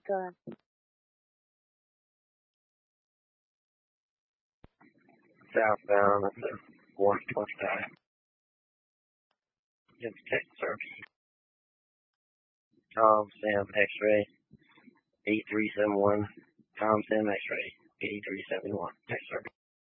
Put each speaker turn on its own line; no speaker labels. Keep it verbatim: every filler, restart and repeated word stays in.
Good.
Southbound at the one twenty-five. It's tech service. Tom Sam X-ray eight three seven one. Tom Sam X-ray eight three seven one. Tech service.